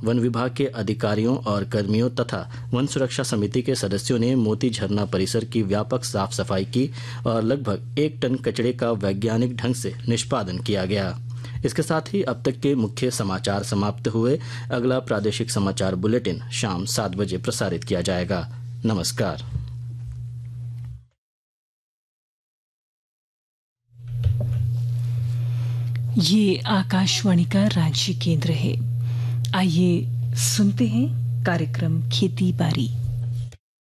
One विभाग के अधिकारियों और कर्मियों तथा वन सुरक्षा समिति के सदस्यों ने मोती झरना परिसर की व्यापक साफ सफाई की और लगभग 1 टन कचरे का वैज्ञानिक ढंग से निष्पादन किया गया। इसके साथ ही अब तक के मुख्य समाचार समाप्त हुए। अगला प्रादेशिक समाचार बुलेटिन शाम 7 बजे प्रसारित किया जाएगा। नमस्कार। ये आकाशवाणी का रांची केंद्र है। आइए सुनते हैं कार्यक्रम खेती बारी।